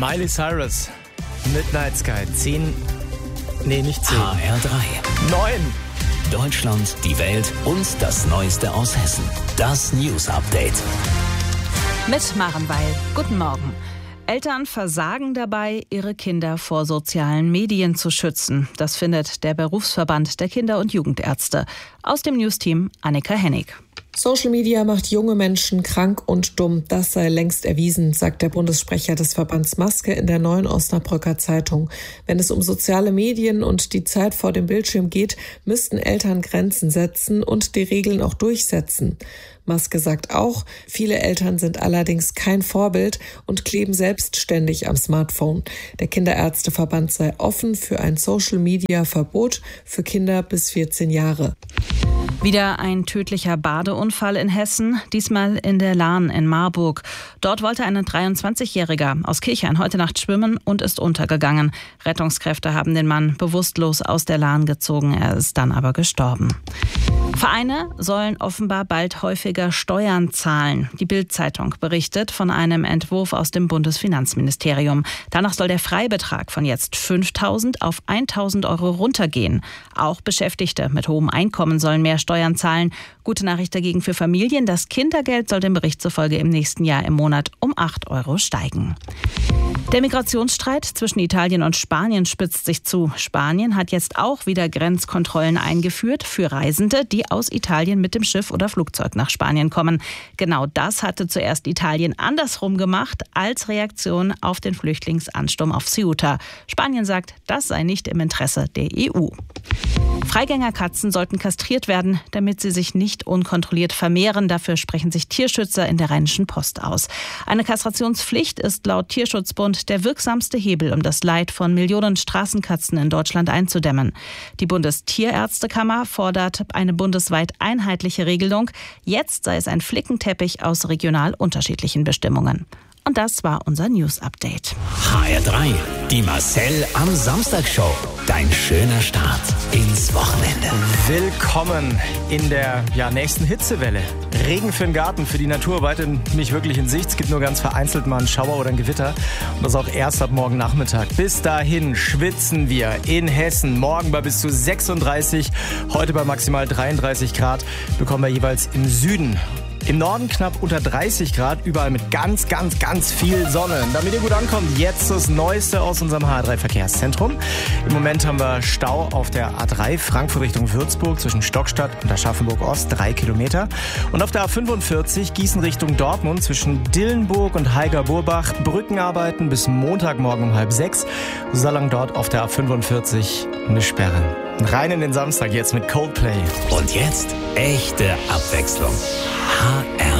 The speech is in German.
Miley Cyrus, Midnight Sky, 10. Nee, nicht 10. HR3. 9. Deutschland, die Welt und das Neueste aus Hessen. Das News Update. Mit Maren Weil. Guten Morgen. Eltern versagen dabei, ihre Kinder vor sozialen Medien zu schützen. Das findet der Berufsverband der Kinder- und Jugendärzte. Aus dem Newsteam Annika Hennig. Social Media macht junge Menschen krank und dumm. Das sei längst erwiesen, sagt der Bundessprecher des Verbands Maske in der Neuen Osnabrücker Zeitung. Wenn es um soziale Medien und die Zeit vor dem Bildschirm geht, müssten Eltern Grenzen setzen und die Regeln auch durchsetzen. Maske sagt auch, viele Eltern sind allerdings kein Vorbild und kleben selbstständig am Smartphone. Der Kinderärzteverband sei offen für ein Social-Media-Verbot für Kinder bis 14 Jahre. Wieder ein tödlicher Badeunfall in Hessen, diesmal in der Lahn in Marburg. Dort wollte ein 23-Jähriger aus Kirchhain heute Nacht schwimmen und ist untergegangen. Rettungskräfte haben den Mann bewusstlos aus der Lahn gezogen, er ist dann aber gestorben. Vereine sollen offenbar bald häufiger Steuern zahlen. Die Bild-Zeitung berichtet von einem Entwurf aus dem Bundesfinanzministerium. Danach soll der Freibetrag von jetzt 5.000 auf 1.000 Euro runtergehen. Auch Beschäftigte mit hohem Einkommen sollen mehr Steuern zahlen. Gute Nachricht dagegen für Familien. Das Kindergeld soll dem Bericht zufolge im nächsten Jahr im Monat um 8 Euro steigen. Der Migrationsstreit zwischen Italien und Spanien spitzt sich zu. Spanien hat jetzt auch wieder Grenzkontrollen eingeführt für Reisende, die aus Italien mit dem Schiff oder Flugzeug nach Spanien kommen. Genau das hatte zuerst Italien andersrum gemacht als Reaktion auf den Flüchtlingsansturm auf Ceuta. Spanien sagt, das sei nicht im Interesse der EU. Freigängerkatzen sollten kastriert werden, damit sie sich nicht unkontrolliert vermehren. Dafür sprechen sich Tierschützer in der Rheinischen Post aus. Eine Kastrationspflicht ist laut Tierschutzbund der wirksamste Hebel, um das Leid von Millionen Straßenkatzen in Deutschland einzudämmen. Die Bundestierärztekammer fordert eine bundesweit einheitliche Regelung. Jetzt sei es ein Flickenteppich aus regional unterschiedlichen Bestimmungen. Und das war unser News-Update. HR3, die Marcel am Samstag-Show. Dein schöner Start ins Wochenende. Willkommen in der nächsten Hitzewelle. Regen für den Garten, für die Natur weiterhin nicht wirklich in Sicht. Es gibt nur ganz vereinzelt mal einen Schauer oder ein Gewitter. Und das auch erst ab morgen Nachmittag. Bis dahin schwitzen wir in Hessen. Morgen bei bis zu 36, heute bei maximal 33 Grad bekommen wir jeweils im Süden. Im Norden knapp unter 30 Grad, überall mit ganz, ganz, ganz viel Sonne. Damit ihr gut ankommt, jetzt das Neueste aus unserem HR3-Verkehrszentrum. Im Moment haben wir Stau auf der A3 Frankfurt Richtung Würzburg zwischen Stockstadt und Aschaffenburg-Ost, 3 Kilometer. Und auf der A45 Gießen Richtung Dortmund zwischen Dillenburg und Heiger-Burbach Brückenarbeiten bis Montagmorgen um 5:30. Solange dort auf der A45 eine Sperre. Rein in den Samstag jetzt mit Coldplay. Und jetzt echte Abwechslung. HR